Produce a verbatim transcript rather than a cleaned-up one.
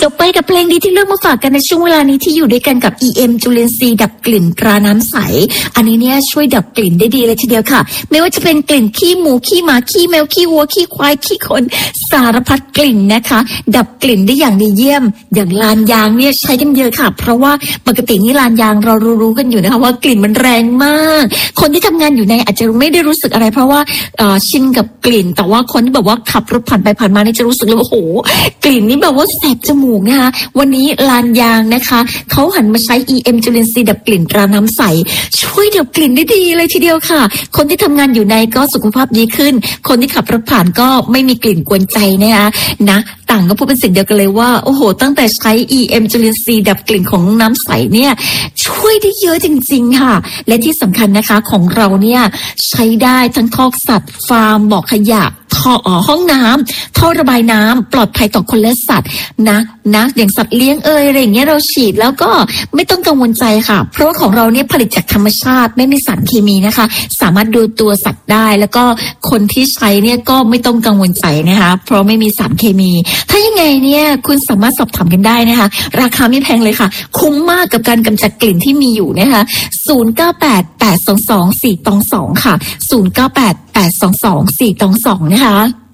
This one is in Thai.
บไปกับเพลงดีที่เลือกมาฝากกันในช่วงเวลานี้ที่อยู่ด้วยกันกับ อี เอ็ม จุลินทรีย์ดับกลิ่นตราน้ำใสอันนี้เนี่ยช่วยดับกลิ่นได้ดีเลยทีเดียวค่ะไม่ว่าจะเป็นกลิ่นขี้หมูขี้หมาขี้แมวขี้วัวขี้ควายขี้คนสารพัดกลิ่นนะคะดับกลิ่นได้อย่างดีเยี่ยมอย่างลานยางเนี่ยใช้กันเยอะค่ะเพราะว่าปกตินี่ลานยางเรารู้ๆกันอยู่นะคะว่ากลิ่นมันแรงมากคนที่ทำงานอยู่ในอาจจะไม่ได้รู้สึกอะไรเพราะว่าชินกับกลิ่นแต่ว่าคนที่แบบว่าขับรถผ่านไปผ่านมานี่จะรู้สึกเลยว่าโอ้โหกลิ่นนี่แบบว่าแสบจมูกนะคะวันนี้ลานยางนะคะเขาหันมาใช้ อี เอ็ม จุลินทรีย์ดับกลิ่นตราน้ำใสช่วยดับกลิ่นได้ดีเลยทีเดียวค่ะคนที่ทำงานอยู่ในก็สุขภาพดีขึ้นคนที่ขับรถผ่านก็ไม่มีกลิ่นกวนใจนะคะนะต่างก็พูดเป็นเสียงเดียวกันเลยว่าโอ้โหตั้งแต่ใช้ อี เอ็ม จุลินทรีย์ดับกลิ่นของน้ำใสเนี่ยช่วยได้เยอะจริงๆค่ะและที่สำคัญนะคะของเราเนี่ยใช้ได้ทั้งคอกสัตว์ฟาร์มบ่อขยะท่อห้องน้ำท่อระบายน้ำปลอดภัยต่อคนและสัตว์นะนะอย่างสัตว์เลี้ยงเอ่ยอะไรอย่างเงี้ยเราฉีดแล้วก็ไม่ต้องกังวลใจค่ะเพราะว่าของเราเนี่ยผลิตจากธรรมชาติไม่มีสารเคมีนะคะสามารถดูตัวสัตว์ได้แล้วก็คนที่ใช้เนี่ยก็ไม่ต้องกังวลใจนะคะเพราะไม่มีสารเคมีถ้ายังไงเนี่ยคุณสามารถสอบถามกันได้นะคะราคาไม่แพงเลยค่ะคุ้มมากกับการกำจัดกลิ่นที่มีอยู่นะคะศูนย์ เก้า แปด แปด สอง สอง สี่ สอง สองค่ะศูนย์ เก้า แปด แปด สอง สอง สี่ สอง สองนะคะ